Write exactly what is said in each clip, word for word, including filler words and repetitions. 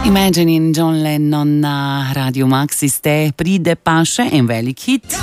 Imagine in John Lennon na Radio Maxi ste, pride pa še en velik hit.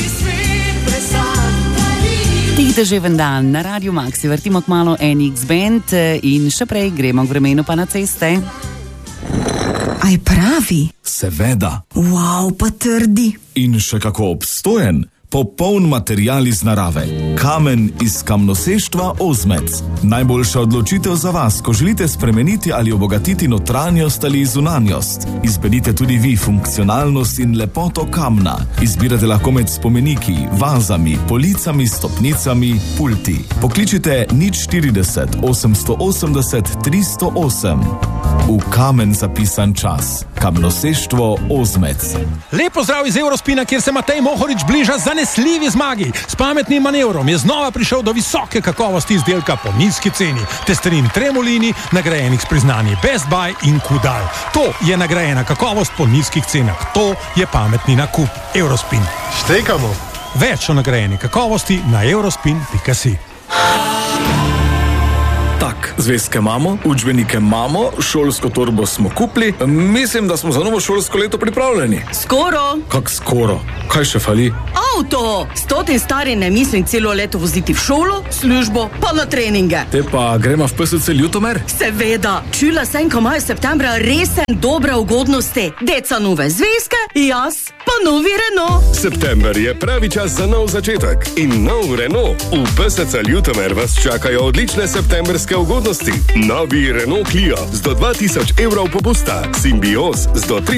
Tih deževen dan na Radio Maxi vrtimo kmalu en X-Band in še prej gremo k vremenu pa na ceste. Aj pravi? Seveda. Wow, pa trdi. In še kako obstojen. Popoln material iz narave. Kamen iz kamnoseštva Ozmec. Najboljša odločitev za vas, ko želite spremeniti ali obogatiti notranjost ali zunanjost. Izberite tudi vi funkcionalnost in lepoto kamna. Izbirate lahko med spomeniki, vazami, policami, stopnicami, pulti. Pokličite nič štirideset osemsto osemdeset tristo osem. V kamen zapisan čas. Kamnoseštvo Ozmec. Lepo zdrav iz Eurospina, kjer se Matej Mohorič bliža zanesljivi zmagi. S pametnim manevrom je znova prišel do visoke kakovosti izdelka po nizki ceni. Testerin Tremolini, nagrajenih s priznanji Best Buy in Kudal. To je nagrajena kakovost po nizkih cenah. To je pametni nakup. Eurospin. Štekamo. Več o nagrajeni kakovosti na eurospin pika si. Tak, zvezke imamo, učbenike imamo, šolsko torbo smo kupili. Mislim, da smo za novo šolsko leto pripravljeni. Skoro. Kak skoro? Kaj še fali? Avto! S totim stari ne mislim celo leto voziti v šolo, službo, pa na treninge. Te pa gremo v P S C Ljutomer? Seveda. Čula sem, ko imajo septembra resen dobre ugodnosti. Deca nove zvezke, jaz pa novi Renault. September je pravi čas za nov začetek. In nov Renault. V P S C Ljutomer vas čakajo odlične septembrske ugodnosti. Novi Renault Clio z do dva tisoč evrov popusta. Symbios z do tri